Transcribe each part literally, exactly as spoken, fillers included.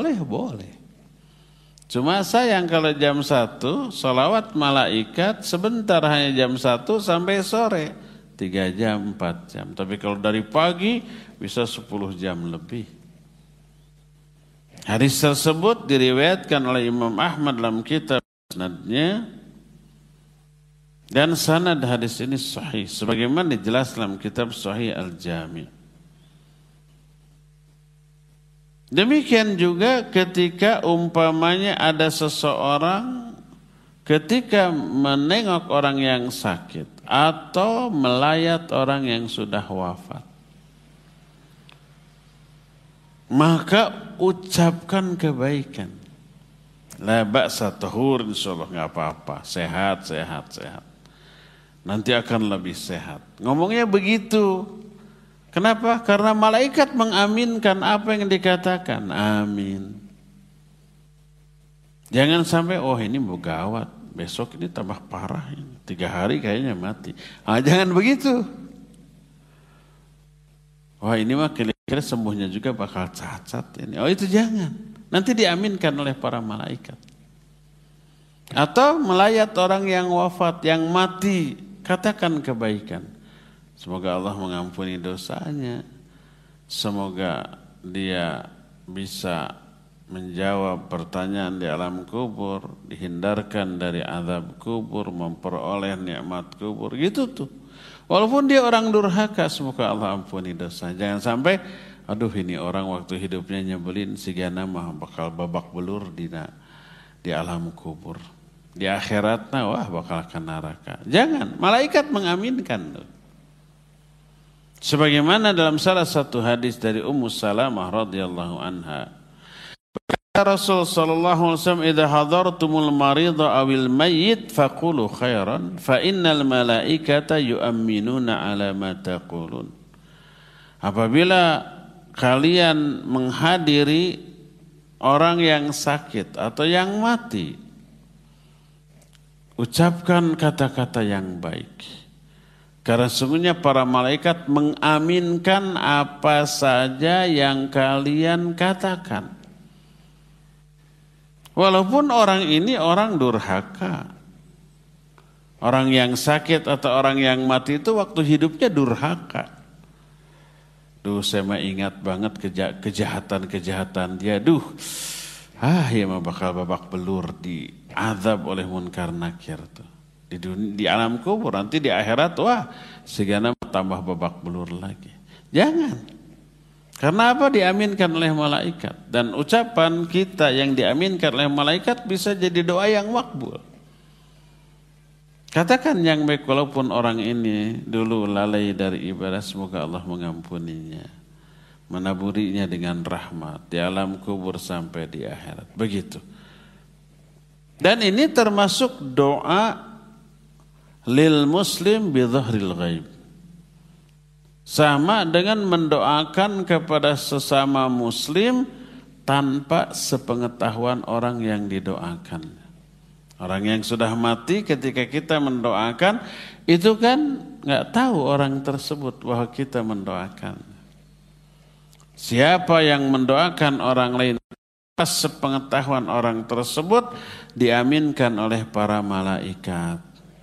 boleh? Boleh. Cuma sayang kalau jam satu, sholawat malaikat sebentar, hanya jam satu sampai sore. Tiga jam, empat jam. Tapi kalau dari pagi bisa sepuluh jam lebih. Hadis tersebut diriwayatkan oleh Imam Ahmad dalam kitab Musnadnya. Dan sanad hadis ini sahih. Sebagaimana dijelaskan dalam kitab Sahih Al-Jami'. Demikian juga ketika umpamanya ada seseorang ketika menengok orang yang sakit atau melayat orang yang sudah wafat, maka ucapkan kebaikan. La ba'sa tahur, insyaallah enggak apa-apa, sehat, sehat, sehat. Nanti akan lebih sehat. Ngomongnya begitu. Kenapa? Karena malaikat mengaminkan apa yang dikatakan. Amin. Jangan sampai, oh ini mau gawat, besok ini tambah parah, ini. Tiga hari kayaknya mati. Ah, jangan begitu. Wah ini mah kira-kira sembuhnya juga bakal cacat ini. Oh itu jangan. Nanti diaminkan oleh para malaikat. Atau melayat orang yang wafat, yang mati, katakan kebaikan. Semoga Allah mengampuni dosanya. Semoga dia bisa menjawab pertanyaan di alam kubur, dihindarkan dari azab kubur, memperoleh nikmat kubur, gitu tuh. Walaupun dia orang durhaka, semoga Allah ampuni dosa. Jangan sampai, aduh ini orang waktu hidupnya nyebelin, sigana mah bakal babak belur di di alam kubur. Di akhiratnya wah bakal ke neraka. Jangan, malaikat mengaminkan tuh. Sebagaimana dalam salah satu hadis dari Ummu Salamah radhiyallahu anha, Rasul sallallahu alaihi wasallam, "Idza hadartumul marida awil mayyit faqulu khairan fa innal malaikata yu'minuna ala ma taqulun." Apabila kalian menghadiri orang yang sakit atau yang mati, ucapkan kata-kata yang baik. Karena sesungguhnya para malaikat mengaminkan apa saja yang kalian katakan. Walaupun orang ini orang durhaka. Orang yang sakit atau orang yang mati itu waktu hidupnya durhaka. Duh saya mah ingat banget kejahatan-kejahatan dia. Duh, ah ya mah bakal babak belur diazab oleh munkar nakir tuh. Di, dunia, di alam kubur, nanti di akhirat, wah segala tambah babak belur lagi. Jangan. Karena apa? Diaminkan oleh malaikat. Dan ucapan kita yang diaminkan oleh malaikat bisa jadi doa yang makbul. Katakan yang baik walaupun orang ini dulu lalai dari ibadah, semoga Allah mengampuninya. Menaburinya dengan rahmat di alam kubur sampai di akhirat. Begitu. Dan ini termasuk doa lil muslim bi dhahril ghaib. Sama dengan mendoakan kepada sesama muslim tanpa sepengetahuan orang yang didoakan. Orang yang sudah mati ketika kita mendoakan itu kan enggak tahu orang tersebut bahwa kita mendoakan. Siapa yang mendoakan orang lain tanpa sepengetahuan orang tersebut diaminkan oleh para malaikat.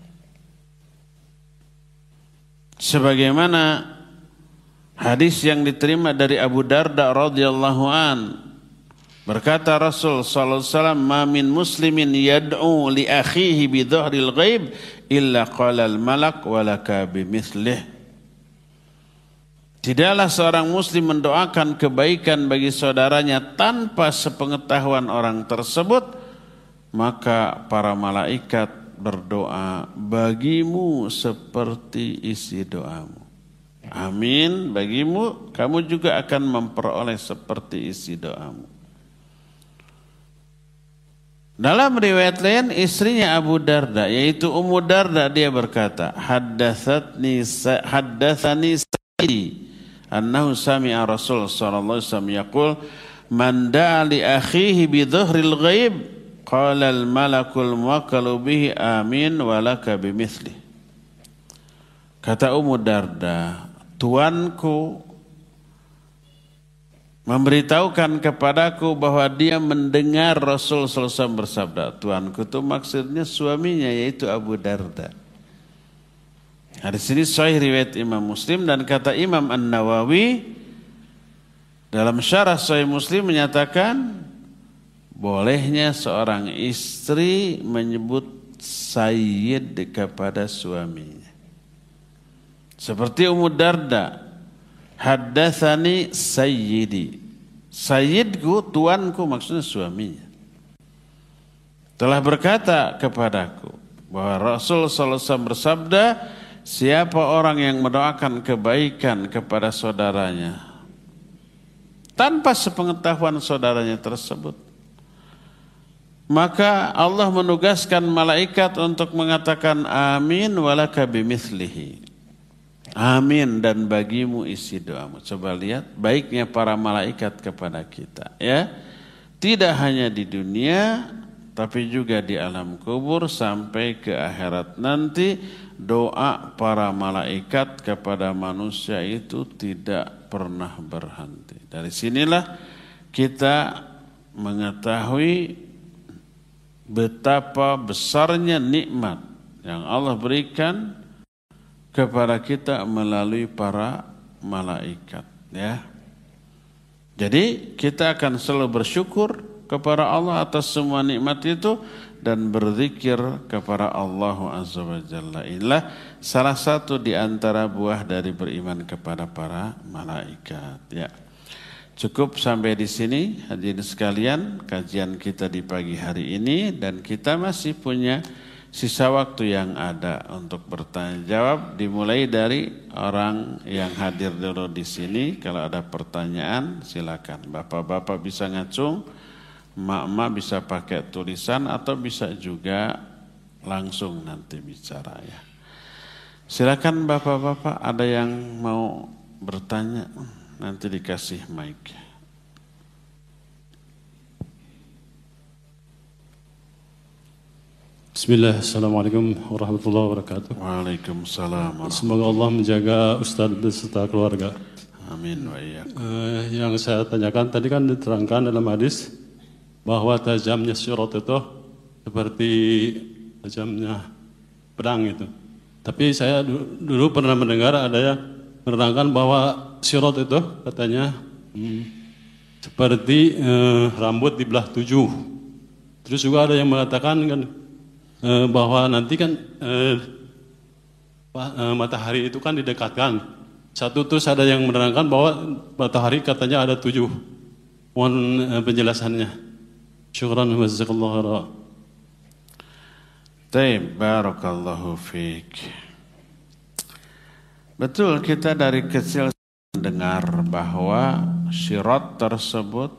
Sebagaimana hadis yang diterima dari Abu Darda radhiyallahu an, berkata Rasul sallallahu alaihi wasallam, "Ma min muslimin yad'u li akhihi bi dhahril ghaib illa qala al malak wa laka bimithlih." Tidaklah seorang muslim mendoakan kebaikan bagi saudaranya tanpa sepengetahuan orang tersebut, maka para malaikat berdoa bagimu seperti isi doamu. Amin, bagimu kamu juga akan memperoleh seperti isi doamu. Dalam riwayat lain istrinya Abu Darda yaitu Ummu Darda, dia berkata, haddatsatni haddatsani sayyidi annahu sami'a Rasul sallallahu alaihi wasallam yaqul man da'a li akhihi bi dhahril ghaib qala al malakul muwakkalu bihi amin walaka bimithli. Kata Ummu Darda, tuanku memberitahukan kepadaku bahwa dia mendengar Rasul sallallahu alaihi wasallam bersabda. Tuanku itu maksudnya suaminya, yaitu Abu Darda. Nah, di sini sahih riwayat Imam Muslim, dan kata Imam An-Nawawi dalam syarah Sahih Muslim menyatakan bolehnya seorang istri menyebut sayyid kepada suaminya. Seperti Ummu Darda, haddatsani sayyidi. Sayyidku, tuanku, maksudnya suaminya, telah berkata kepadaku bahwa Rasul sallallahu alaihi wasallam bersabda, siapa orang yang mendoakan kebaikan kepada saudaranya tanpa sepengetahuan saudaranya tersebut, maka Allah menugaskan malaikat untuk mengatakan amin walaka bimithlihi. Amin dan bagimu isi doamu. Coba lihat baiknya para malaikat kepada kita, ya. Tidak hanya di dunia tapi juga di alam kubur sampai ke akhirat nanti, doa para malaikat kepada manusia itu tidak pernah berhenti. Dari sinilah kita mengetahui betapa besarnya nikmat yang Allah berikan kepada kita melalui para malaikat, ya. Jadi kita akan selalu bersyukur kepada Allah atas semua nikmat itu dan berzikir kepada Allah Azza wa Jalla. Inilah salah satu di antara buah dari beriman kepada para malaikat, ya. Cukup sampai di sini hadirin sekalian kajian kita di pagi hari ini, dan kita masih punya sisa waktu yang ada untuk bertanya jawab, dimulai dari orang yang hadir dulu di sini. Kalau ada pertanyaan silakan. Bapak-bapak bisa ngacung, mak-mak bisa pakai tulisan, atau bisa juga langsung nanti bicara, ya. Silakan bapak-bapak, ada yang mau bertanya, nanti dikasih mic. Bismillah, Assalamualaikum warahmatullahi wabarakatuh. Waalaikumsalam. Semoga Allah menjaga Ustaz beserta keluarga. Amin wa iyyakum. Uh, yang saya tanyakan tadi kan diterangkan dalam hadis bahwa tajamnya sirat itu seperti tajamnya pedang itu. Tapi saya dulu pernah mendengar ada yang menerangkan bahwa sirat itu katanya hmm, seperti uh, rambut dibelah tujuh. Terus juga ada yang mengatakan kan bahwa nanti kan eh, matahari itu kan didekatkan satu, terus ada yang menerangkan bahwa matahari katanya ada tujuh. Mohon eh, penjelasannya. Syukran wa jazakallahu khairan. Taib, barakallahu fiik. Betul, kita dari kecil mendengar bahwa syirat tersebut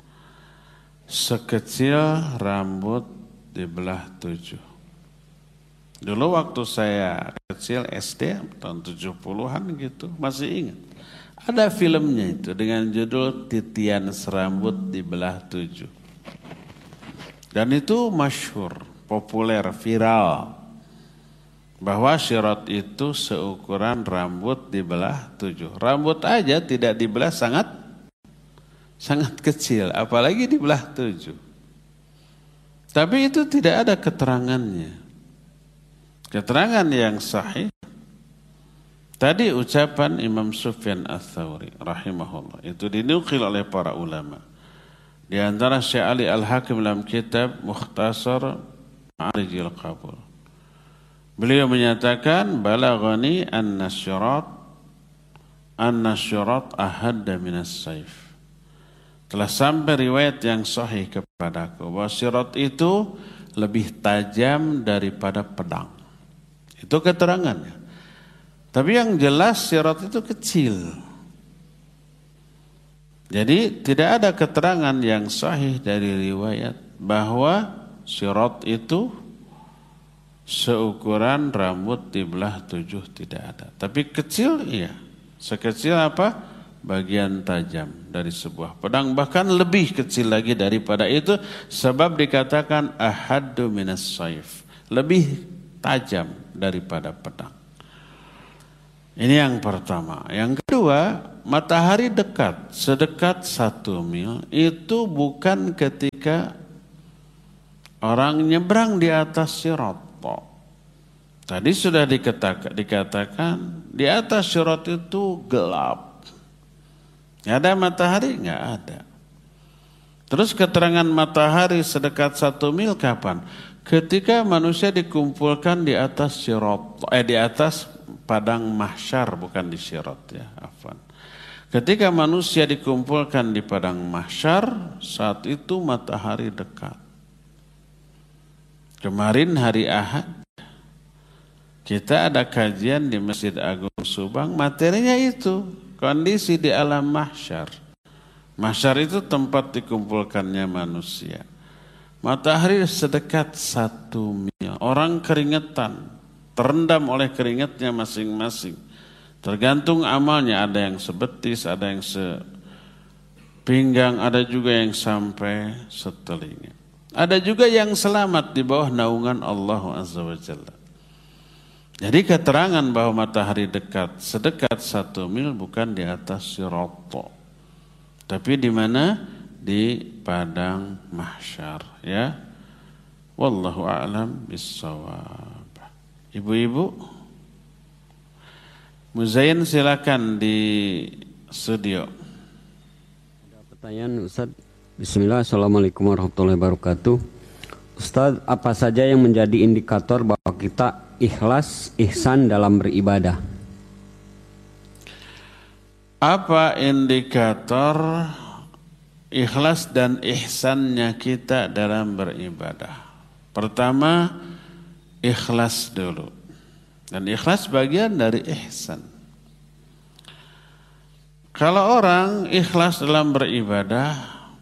sekecil rambut dibelah tujuh. Dulu waktu saya kecil S D tahun tujuh puluhan gitu, masih ingat. Ada filmnya itu dengan judul Titian Serambut Dibelah Tujuh. Dan itu masyhur, populer, viral. Bahwa syirat itu seukuran rambut dibelah tujuh. Rambut aja tidak dibelah sangat sangat kecil, apalagi dibelah tujuh. Tapi itu tidak ada keterangannya. Keterangan yang sahih tadi ucapan Imam Sufyan Ats-Tsauri rahimahullah, itu dinukil oleh para ulama. Di antara Syekh Ali Al-Hakim dalam kitab Mukhtasar Ma'arijil Qabul. Beliau menyatakan balaghani anna syirat anna syirat ahadda minas saif. Telah sampai riwayat yang sahih kepadaku bahwa syirat itu lebih tajam daripada pedang. Itu keterangannya. Tapi yang jelas syirat itu kecil. Jadi tidak ada keterangan yang sahih dari riwayat bahwa syirat itu seukuran rambut dibelah tujuh, tidak ada. Tapi kecil iya. Sekecil apa? Bagian tajam dari sebuah pedang, bahkan lebih kecil lagi daripada itu, sebab dikatakan ahaddu minas saif, lebih tajam daripada pedang. Ini yang pertama. Yang kedua, matahari dekat, sedekat satu mil, itu bukan ketika orang nyebrang di atas Sirat. Tadi sudah dikatakan, dikatakan di atas Sirat itu gelap. Nggak ada matahari? Nggak ada. Terus keterangan matahari sedekat satu mil kapan? Ketika manusia dikumpulkan di atas Sirat, eh di atas padang mahsyar, bukan di Sirat ya, afwan. Ketika manusia dikumpulkan di padang mahsyar, saat itu matahari dekat. Kemarin hari Ahad, kita ada kajian di Masjid Agung Subang, materinya itu, kondisi di alam mahsyar. Mahsyar itu tempat dikumpulkannya manusia. Matahari sedekat satu mil. Orang keringetan, terendam oleh keringatnya masing-masing. Tergantung amalnya, ada yang sebetis, ada yang sepinggang, ada juga yang sampai setelinga. Ada juga yang selamat di bawah naungan Allah Azza wa Jalla. Jadi keterangan bahwa matahari dekat, sedekat satu mil bukan di atas Sirat, tapi di mana? Di padang mahsyar, ya. Wallahu a'lam bissawab. Ibu-ibu, Muzain silakan di studio. Ada pertanyaan Ustaz. Bismillah, assalamualaikum warahmatullahi wabarakatuh. Ustaz, apa saja yang menjadi indikator bahwa kita ikhlas, ihsan dalam beribadah? Apa indikator ikhlas dan ihsannya kita dalam beribadah? Pertama, ikhlas dulu. Dan ikhlas bagian dari ihsan. Kalau orang ikhlas dalam beribadah,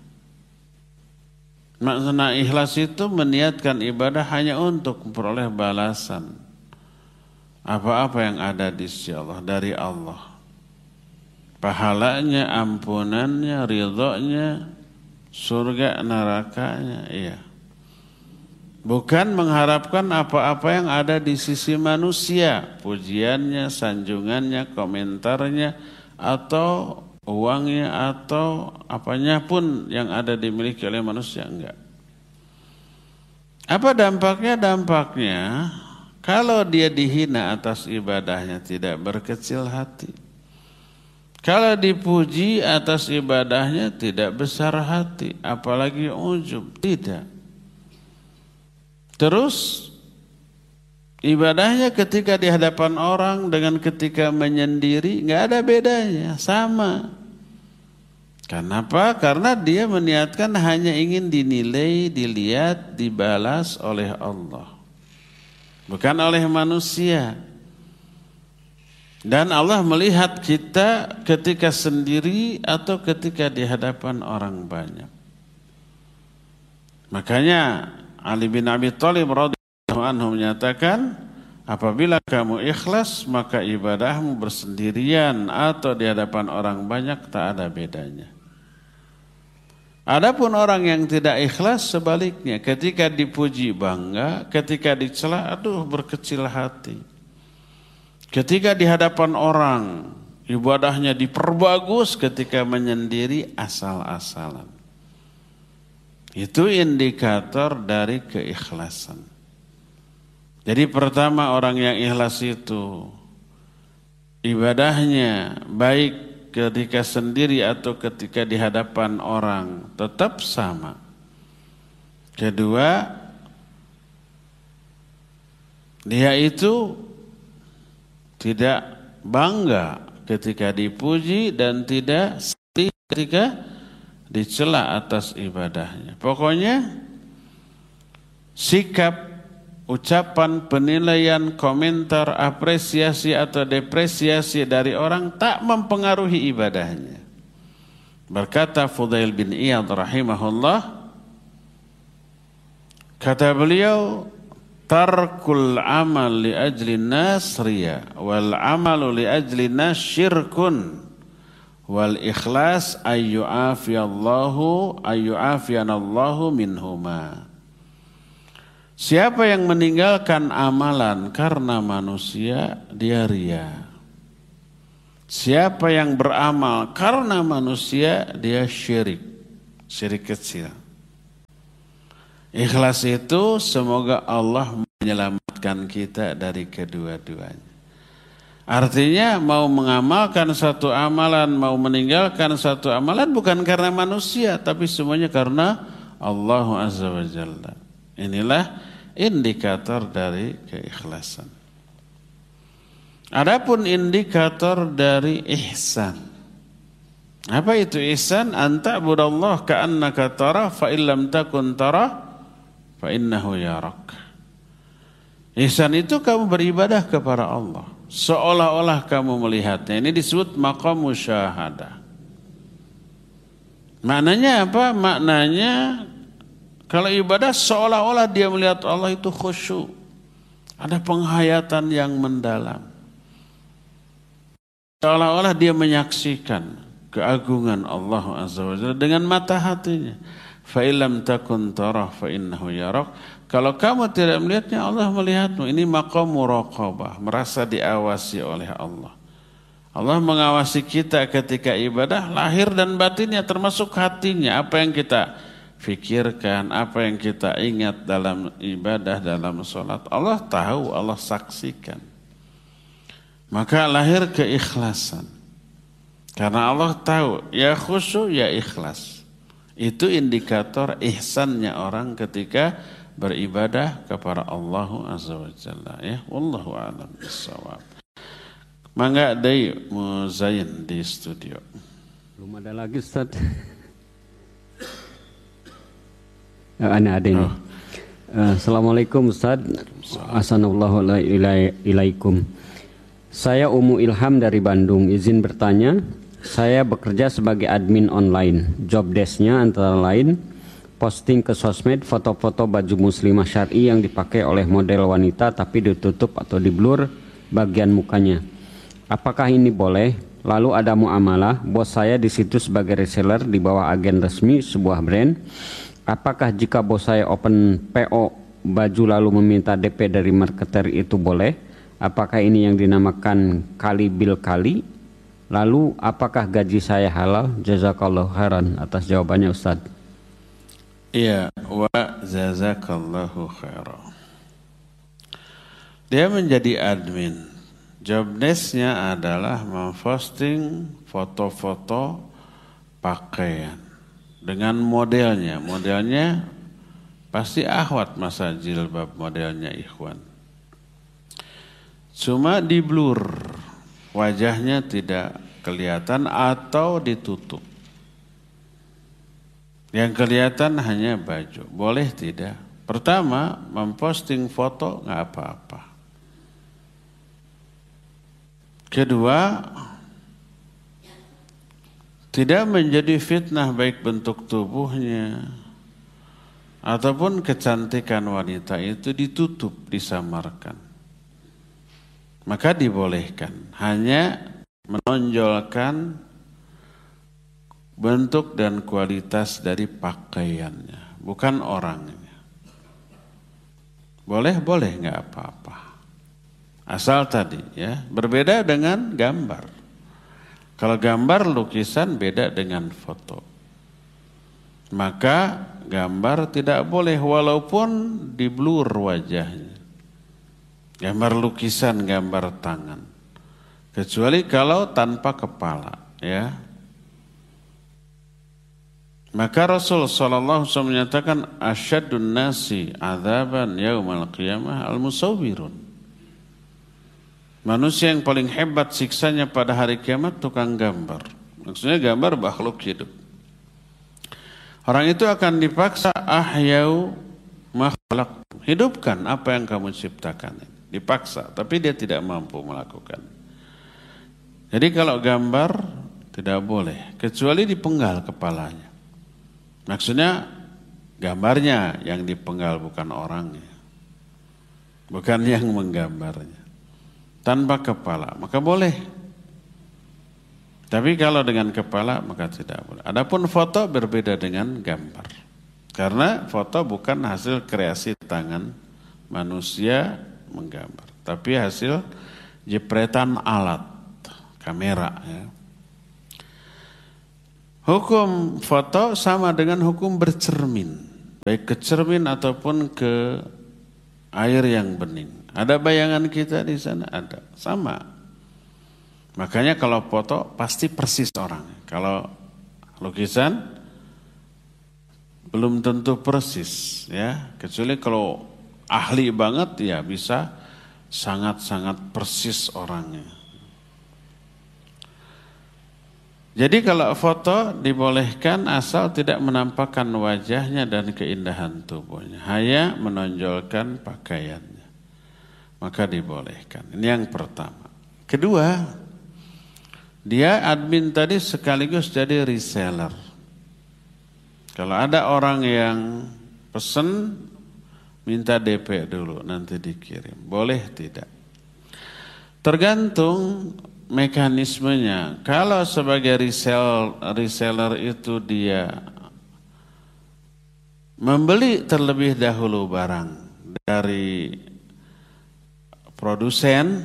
makna ikhlas itu meniatkan ibadah hanya untuk memperoleh balasan apa-apa yang ada di sisi Allah, dari Allah. Pahalanya, ampunannya, ridhonya, surga, nerakanya, iya. Bukan mengharapkan apa-apa yang ada di sisi manusia, pujiannya, sanjungannya, komentarnya, atau uangnya, atau apanya pun yang ada dimiliki oleh manusia, enggak. Apa dampaknya? Dampaknya, kalau dia dihina atas ibadahnya tidak berkecil hati. Kalau dipuji atas ibadahnya tidak besar hati, apalagi ujub, tidak. Terus ibadahnya ketika di hadapan orang dengan ketika menyendiri nggak ada bedanya, sama. Kenapa? Karena dia meniatkan hanya ingin dinilai, dilihat, dibalas oleh Allah, bukan oleh manusia. Dan Allah melihat kita ketika sendiri atau ketika di hadapan orang banyak. Makanya Ali bin Abi Thalib radhiyallahu anhu menyatakan, apabila kamu ikhlas maka ibadahmu bersendirian atau di hadapan orang banyak tak ada bedanya. Adapun orang yang tidak ikhlas sebaliknya, ketika dipuji bangga, ketika dicela aduh berkecil hati. Ketika di hadapan orang ibadahnya diperbagus, ketika menyendiri asal-asalan. Itu indikator dari keikhlasan. Jadi pertama, orang yang ikhlas itu ibadahnya baik ketika sendiri atau ketika di hadapan orang tetap sama. Kedua, dia itu tidak bangga ketika dipuji dan tidak sedih ketika dicela atas ibadahnya. Pokoknya sikap, ucapan, penilaian, komentar, apresiasi atau depresiasi dari orang tak mempengaruhi ibadahnya. Berkata Fudail bin Iyad rahimahullah, kata beliau, tarkul amal li ajli nas riya wal amalu li ajli nas syirkun wal ikhlas ayyu afiyallahu ayyu afiyanallahu minhuma. Siapa yang meninggalkan amalan karena manusia, dia riya. Siapa yang beramal karena manusia, dia syirik, syirik kecil. Ikhlas itu semoga Allah menyelamatkan kita dari kedua-duanya. Artinya mau mengamalkan satu amalan, mau meninggalkan satu amalan bukan karena manusia, tapi semuanya karena Allah Azza wa Jalla. Inilah indikator dari keikhlasan. Adapun indikator dari ihsan. Apa itu ihsan? Anta budallah ka'annaka tara fa illam takun tara fa innahu yarak. Ihsan itu kamu beribadah kepada Allah seolah-olah kamu melihatnya. Ini disebut maqam musyahadah. Maknanya apa? Maknanya kalau ibadah seolah-olah dia melihat Allah itu khusyuk. Ada penghayatan yang mendalam. Seolah-olah dia menyaksikan keagungan Allah Azza wa Jalla dengan mata hatinya. Fa illam takun tarah fa innahu yarak. Kalau kamu tidak melihatnya, Allah melihatmu. Ini maqam muraqabah, merasa diawasi oleh Allah. Allah mengawasi kita ketika ibadah, lahir dan batinnya, termasuk hatinya. Apa yang kita fikirkan, apa yang kita ingat dalam ibadah, dalam sholat, Allah tahu, Allah saksikan. Maka lahir keikhlasan. Karena Allah tahu, ya khusyuk, ya ikhlas. Itu indikator ihsannya orang ketika beribadah kepada Allah Azza wa Jalla. Ya, wallahu a'lam bissawab. Mangga deui Muzayin di studio. Belum ada lagi Ustaz. Ana ada ini. Oh. Assalamualaikum Ustaz. Assalamualaikum ilaikum. Saya Umu Ilham dari Bandung. Izin bertanya, saya bekerja sebagai admin online. Job desk-nya antara lain posting ke sosmed foto-foto baju muslimah syar'i yang dipakai oleh model wanita tapi ditutup atau diblur bagian mukanya. Apakah ini boleh? Lalu ada muamalah, bos saya di situ sebagai reseller di bawah agen resmi sebuah brand. Apakah jika bos saya open P O baju lalu meminta D P dari marketer itu boleh? Apakah ini yang dinamakan kali bil kali? Lalu apakah gaji saya halal? Jazakallahu khairan atas jawabannya Ustaz. Iya, wa jazakallahu khairan. Dia menjadi admin. Job desk-nya adalah memposting foto-foto pakaian dengan modelnya. Modelnya pasti ahwat masa jilbab modelnya ikhwan. Cuma di blur, wajahnya tidak kelihatan atau ditutup. Yang kelihatan hanya baju. Boleh tidak? Pertama, memposting foto nggak apa-apa. Kedua, tidak menjadi fitnah baik bentuk tubuhnya ataupun kecantikan wanita itu ditutup, disamarkan. Maka dibolehkan, hanya menonjolkan bentuk dan kualitas dari pakaiannya, bukan orangnya. Boleh, boleh, nggak apa-apa. Asal tadi ya, berbeda dengan gambar. Kalau gambar lukisan beda dengan foto. Maka gambar tidak boleh walaupun di blur wajahnya. Gambar lukisan, gambar tangan. Kecuali kalau tanpa kepala, ya. Maka Rasul sallallahu alaihi wasallam menyatakan asyadun nasi adzaban yaumal qiyamah al-musawwirun. Manusia yang paling hebat siksanya pada hari kiamat tukang gambar. Maksudnya gambar makhluk hidup. Orang itu akan dipaksa ahyau makhluk. Hidupkan apa yang kamu ciptakan. Dipaksa, tapi dia tidak mampu melakukan. Jadi kalau gambar tidak boleh, kecuali dipenggal kepalanya. Maksudnya gambarnya yang dipenggal, bukan orangnya. Bukan yang menggambarnya. Tanpa kepala, maka boleh. Tapi kalau dengan kepala, maka tidak boleh. Adapun foto berbeda dengan gambar. Karena foto bukan hasil kreasi tangan manusia menggambar. Tapi hasil jepretan alat. kamera. Ya. Hukum foto sama dengan hukum bercermin, baik ke cermin ataupun ke air yang bening. Ada bayangan kita di sana? Ada, sama. Makanya kalau foto pasti persis orang. Kalau lukisan belum tentu persis, ya. Kecuali kalau ahli banget, ya bisa sangat-sangat persis orangnya. Jadi kalau foto dibolehkan asal tidak menampakkan wajahnya dan keindahan tubuhnya, hanya menonjolkan pakaiannya, maka dibolehkan. Ini yang pertama. Kedua, dia admin tadi sekaligus jadi reseller. Kalau ada orang yang pesen, minta D P dulu, nanti dikirim. Boleh tidak? Tergantung mekanismenya. Kalau sebagai resell, reseller itu dia membeli terlebih dahulu barang dari produsen,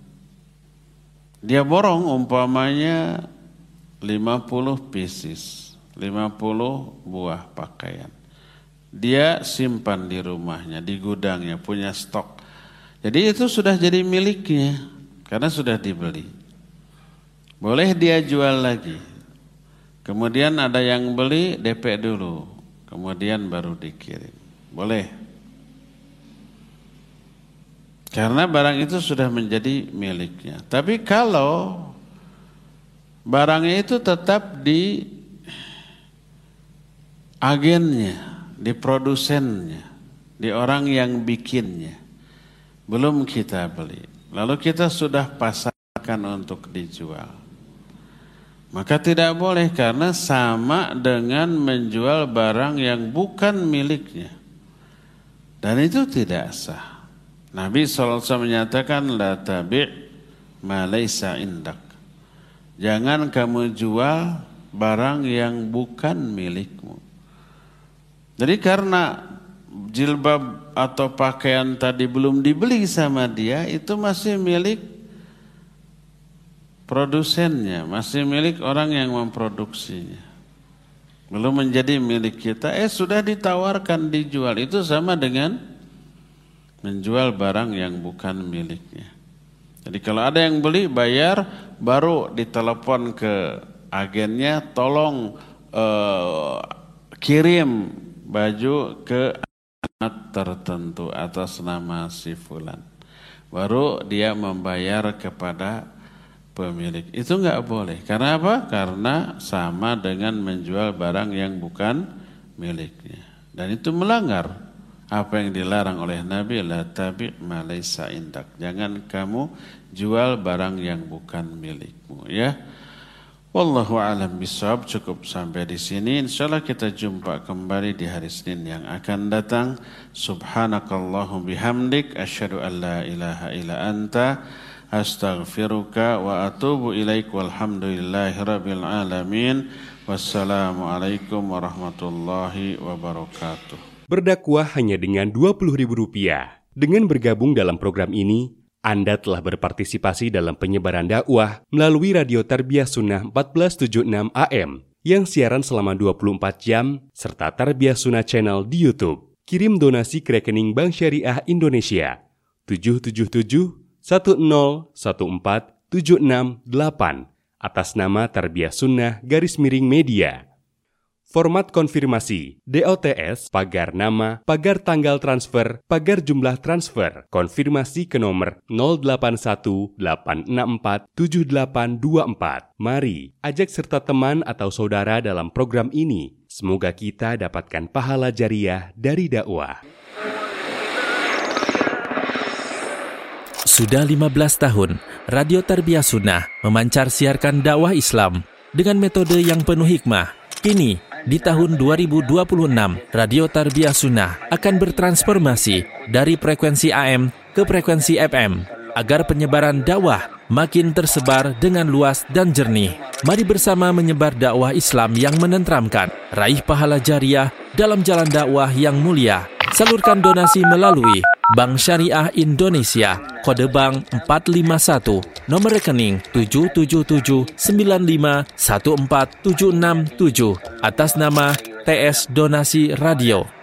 dia borong umpamanya lima puluh pieces, lima puluh buah pakaian. Dia simpan di rumahnya, di gudangnya, punya stok. Jadi itu sudah jadi miliknya karena sudah dibeli. Boleh dia jual lagi. Kemudian ada yang beli, D P dulu, kemudian baru dikirim. Boleh. Karena barang itu sudah menjadi miliknya. Tapi kalau barangnya itu tetap di agennya, di produsennya, di orang yang bikinnya, belum kita beli, lalu kita sudah pasarkan untuk dijual, maka tidak boleh karena sama dengan menjual barang yang bukan miliknya, dan itu tidak sah. Nabi shallallahu alaihi wasallam menyatakan, la tabi' ma laysa indak. Jangan kamu jual barang yang bukan milikmu. Jadi karena jilbab atau pakaian tadi belum dibeli sama dia, itu masih milik produsennya, masih milik orang yang memproduksinya. Belum menjadi milik kita, eh sudah ditawarkan dijual. Itu sama dengan menjual barang yang bukan miliknya. Jadi kalau ada yang beli, bayar, baru ditelepon ke agennya, tolong uh, kirim baju ke alamat tertentu atas nama si fulan. Baru dia membayar kepada pemilik. Itu enggak boleh. Karena apa? Karena sama dengan menjual barang yang bukan miliknya. Dan itu melanggar apa yang dilarang oleh Nabi, la tabi' ma laysa indak. Jangan kamu jual barang yang bukan milikmu, ya. Wallahu a'lam bishawab. Cukup sampai di sini. Insyaallah kita jumpa kembali di hari Senin yang akan datang. Subhanakallahu bihamdik asyhadu an la ilaha illa anta astaghfiruka wa atubu ilaik. Walhamdulillahi rabbil alamin. Wassalamualaikum warahmatullahi wabarakatuh. Berdakwah hanya dengan dua puluh ribu rupiah. Dengan bergabung dalam program ini, Anda telah berpartisipasi dalam penyebaran dakwah melalui Radio Tarbiyah Sunnah empat belas tujuh puluh enam A M yang siaran selama dua puluh empat jam serta Tarbiyah Sunnah Channel di YouTube. Kirim donasi ke rekening Bank Syariah Indonesia tujuh tujuh tujuh satu nol satu empat tujuh enam delapan atas nama Tarbiyah Sunnah garis miring media. Format konfirmasi, D O T S, pagar nama, pagar tanggal transfer, pagar jumlah transfer, konfirmasi ke nomor nol delapan satu delapan enam empat tujuh delapan dua empat. Mari, ajak serta teman atau saudara dalam program ini. Semoga kita dapatkan pahala jariah dari dakwah. Sudah lima belas tahun, Radio Tarbiyah Sunnah memancar siarkan dakwah Islam dengan metode yang penuh hikmah. Kini, di tahun dua ribu dua puluh enam, Radio Tarbiyah Sunnah akan bertransformasi dari frekuensi A M ke frekuensi F M agar penyebaran dakwah makin tersebar dengan luas dan jernih. Mari bersama menyebar dakwah Islam yang menenteramkan, raih pahala jariah dalam jalan dakwah yang mulia. Salurkan donasi melalui Bank Syariah Indonesia, kode bank empat lima satu, nomor rekening tujuh tujuh tujuh sembilan lima satu empat tujuh enam tujuh, atas nama T S Donasi Radio.